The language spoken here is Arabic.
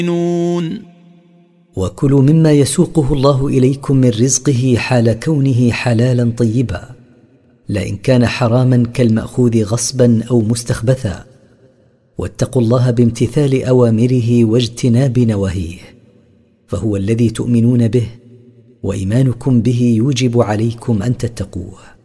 وكلوا مما يسوقه الله إليكم من رزقه حال كونه حلالا طيبا، لا إن كان حراما كالمأخوذ غصبا أو مستخبثا، واتقوا الله بامتثال أوامره واجتناب نواهيه، فهو الذي تؤمنون به، وإيمانكم به يوجب عليكم أن تتقوه.